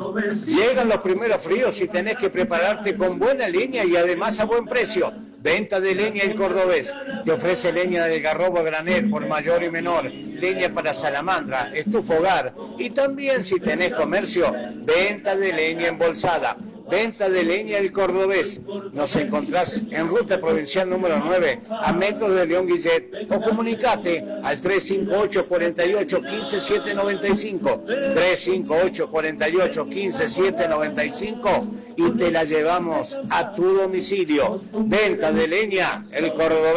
Llegan los primeros fríos y tenés que prepararte con buena leña y además a buen precio. Venta de leña El Cordobés. Te ofrece leña del garrobo a granel por mayor y menor, leña para salamandra, estufa hogar y también si tenés comercio, venta de leña embolsada. Venta de leña El Cordobés. Nos encontrás en Ruta Provincial número 9, a metros de León Guillet, o comunicate al 358-48-15-795, 358-48-15-795 y te la llevamos a tu domicilio. Venta de leña El Cordobés.